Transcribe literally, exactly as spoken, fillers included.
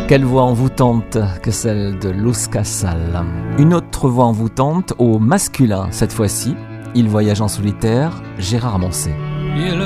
Quelle voix envoûtante que celle de Luz Casal. Une autre voix envoûtante au masculin cette fois-ci. Il voyage en solitaire, Gérard Moncé. Il